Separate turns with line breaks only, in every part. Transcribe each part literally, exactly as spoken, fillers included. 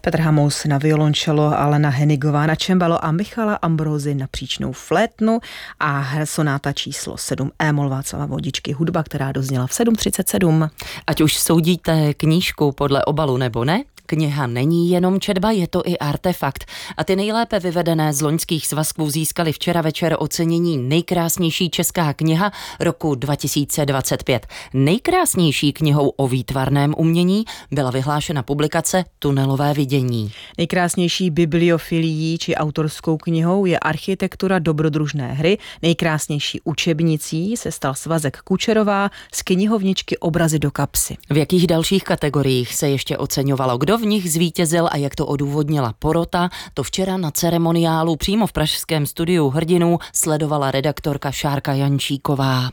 Petr Hamous na violončelo, Alena Henigová na čembalo a Michala Ambrózy na příčnou flétnu a sonáta číslo sedm E-moll Václava Vodičky, hudba, která dozněla v sedm třicet sedm.
Ať už soudíte knížku podle obalu nebo ne, kniha není jenom četba, je to i artefakt. A ty nejlépe vyvedené z loňských svazků získaly včera večer ocenění Nejkrásnější česká kniha roku dva tisíce dvacet pět. Nejkrásnější knihou o výtvarném umění byla vyhlášena publikace Tunelové vidění.
Nejkrásnější bibliofilií či autorskou knihou je Architektura dobrodružné hry. Nejkrásnější učebnicí se stal svazek Kučerová z knihovničky Obrazy do kapsy.
V jakých dalších kategoriích se ještě oceňovalo? Kdo v nich zvítězil a jak to odůvodnila porota, to včera na ceremoniálu přímo v pražském studiu Hrdinů sledovala redaktorka Šárka Jančíková.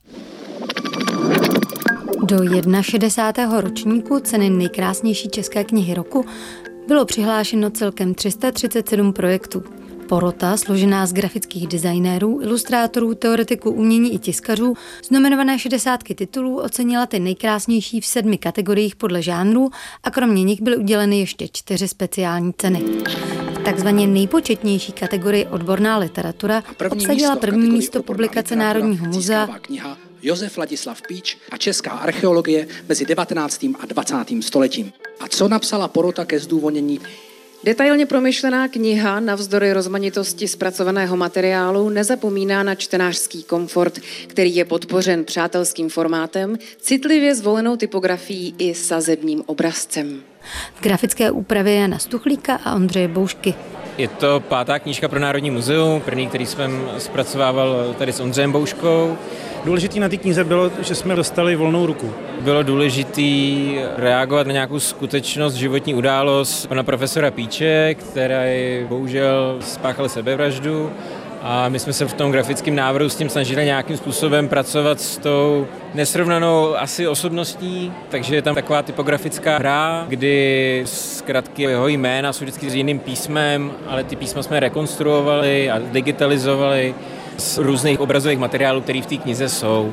Do šedesátého prvního ročníku ceny Nejkrásnější české knihy roku bylo přihlášeno celkem tři sta třicet sedm projektů. Porota, složená z grafických designérů, ilustrátorů, teoretiků umění i tiskařů, z nominované šedesátky titulů ocenila ty nejkrásnější v sedmi kategoriích podle žánrů a kromě nich byly uděleny ještě čtyři speciální ceny. V takzvaně nejpočetnější kategorii odborná literatura obsadila první místo publikace Národního muzea
Josef Ladislav Píč a česká archeologie mezi devatenáctým a dvacátým stoletím. A co napsala porota ke zdůvodnění?
Detailně promyšlená kniha navzdory rozmanitosti zpracovaného materiálu nezapomíná na čtenářský komfort, který je podpořen přátelským formátem, citlivě zvolenou typografií i sazebním obrazcem.
V grafické úpravě Jana Stuchlíka a Ondřeje Boušky.
Je to pátá knížka pro Národní muzeum, první, který jsem zpracovával tady s Ondřejem Bouškou.
Důležitý na té knize bylo, že jsme dostali volnou ruku.
Bylo důležitý reagovat na nějakou skutečnost, životní událost pana profesora Píče, který bohužel spáchal sebevraždu. A my jsme se v tom grafickém návrhu s tím snažili nějakým způsobem pracovat s tou nesrovnanou asi osobností, takže je tam taková typografická hra, kdy zkratky jeho jména jsou vždycky s jiným písmem, ale ty písma jsme rekonstruovali a digitalizovali z různých obrazových materiálů, které v té knize jsou.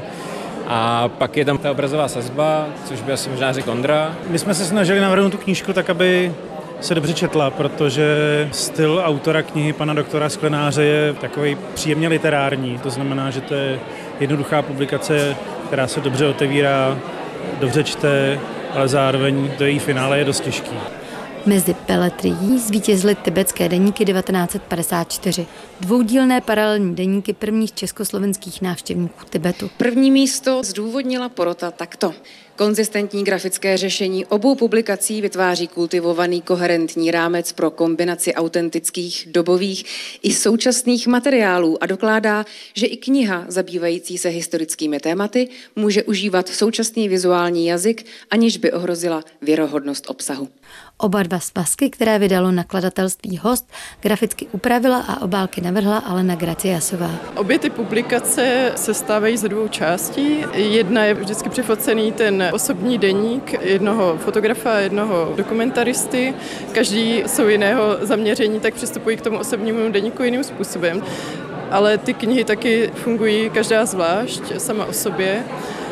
A pak je tam ta obrazová sazba, což by asi možná řekl Ondra.
My jsme se snažili navrhnout tu knížku tak, aby se dobře četla, protože styl autora knihy pana doktora Sklenáře je takový příjemně literární. To znamená, že to je jednoduchá publikace, která se dobře otevírá, dobře čte, ale zároveň do její finále je dost těžký.
Mezi peletrií zvítězily tibetské deníky devatenáct set padesát čtyři, dvoudílné paralelní deníky prvních československých návštěvníků Tibetu.
První místo zdůvodnila porota takto. Konzistentní grafické řešení obou publikací vytváří kultivovaný koherentní rámec pro kombinaci autentických, dobových i současných materiálů a dokládá, že i kniha zabývající se historickými tématy může užívat současný vizuální jazyk, aniž by ohrozila věrohodnost obsahu.
Oba dva svazky, které vydalo nakladatelství Host, graficky upravila a obálky navrhla Alena Graciasová.
Obě ty publikace se stávají ze dvou částí. Jedna je vždycky přifocený ten osobní deník jednoho fotografa, jednoho dokumentaristy. Každý jsou jiného zaměření, tak přistupují k tomu osobnímu deníku jiným způsobem. Ale ty knihy taky fungují každá zvlášť, sama o sobě.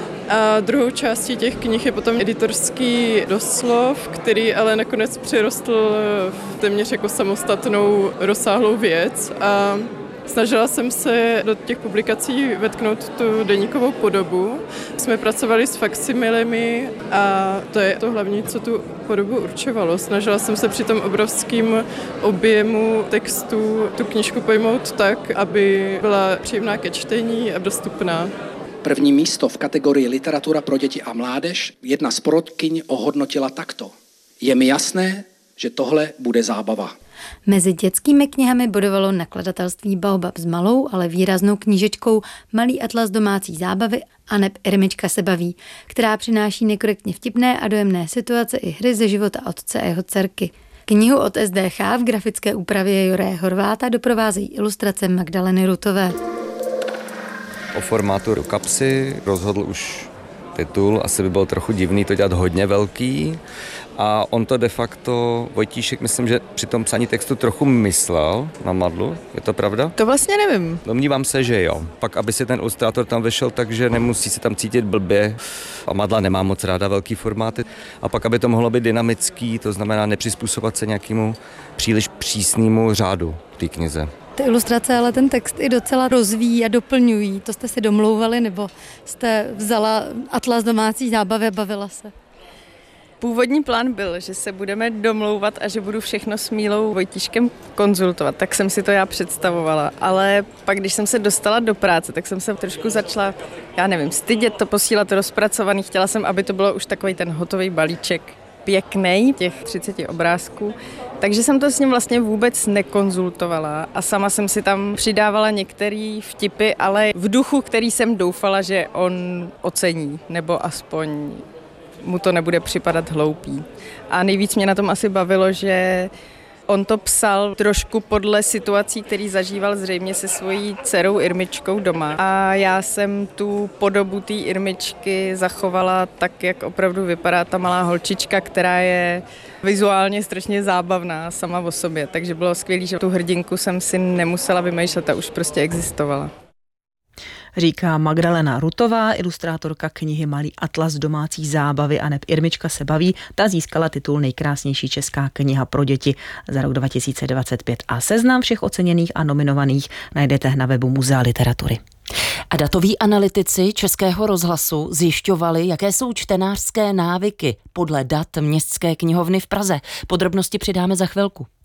A druhou částí těch knih je potom editorský doslov, který ale nakonec přirostl v téměř jako samostatnou rozsáhlou věc a snažila jsem se do těch publikací vetknout tu deníkovou podobu. Jsme pracovali s faksimilemi a to je to hlavní, co tu podobu určovalo. Snažila jsem se při tom obrovském objemu textu tu knížku pojmout tak, aby byla příjemná ke čtení a dostupná.
První místo v kategorii literatura pro děti a mládež jedna z porotkyň ohodnotila takto. Je mi jasné, že tohle bude zábava.
Mezi dětskými knihami bodovalo nakladatelství Baobab s malou, ale výraznou knížečkou Malý atlas domácí zábavy aneb Ermička se baví, která přináší nekorektně vtipné a dojemné situace i hry ze života otce a jeho dcerky. Knihu od S D Ch v grafické úpravě Juraje Horváta doprovázejí ilustrace Magdaleny Rutové.
O formátu do kapsy rozhodl už titul. Asi by bylo trochu divný to dělat hodně velký. A on to de facto, Vojtíšek, myslím, že při tom psaní textu trochu myslel na Madlu. Je to pravda?
To vlastně nevím.
Domnívám se, že jo. Pak, aby si ten ilustrátor tam vešel, takže nemusí se tam cítit blbě. A Madla nemá moc ráda velký formáty. A pak, aby to mohlo být dynamický, to znamená nepřizpůsobovat se nějakému příliš přísnému řádu v té knize.
Ty ilustrace, ale ten text i docela rozvíjí a doplňují. To jste si domlouvali, nebo jste vzala atlas domácí zábavy a bavila se?
Původní plán byl, že se budeme domlouvat a že budu všechno s Mílou Vojtíškem konzultovat, tak jsem si to já představovala. Ale pak, když jsem se dostala do práce, tak jsem se trošku začala, já nevím, stydět to, posílat rozpracovaný. Chtěla jsem, aby to bylo už takový ten hotový balíček, pěkný, těch třicet obrázků. Takže jsem to s ním vlastně vůbec nekonzultovala a sama jsem si tam přidávala některé vtipy, ale v duchu, který jsem doufala, že on ocení, nebo aspoň mu to nebude připadat hloupý. A nejvíc mě na tom asi bavilo, že on to psal trošku podle situací, který zažíval zřejmě se svojí dcerou Irmičkou doma. A já jsem tu podobu té Irmičky zachovala tak, jak opravdu vypadá ta malá holčička, která je vizuálně strašně zábavná sama o sobě. Takže bylo skvělé, že tu hrdinku jsem si nemusela vymýšlet a už prostě existovala.
Říká Magdalena Rutová, ilustrátorka knihy Malý atlas domácí zábavy a neb Irmička se baví. Ta získala titul Nejkrásnější česká kniha pro děti za rok dva tisíce dvacet pět. A seznam všech oceněných a nominovaných najdete na webu Muzea literatury.
A datoví analytici Českého rozhlasu zjišťovali, jaké jsou čtenářské návyky podle dat Městské knihovny v Praze. Podrobnosti přidáme za chvilku.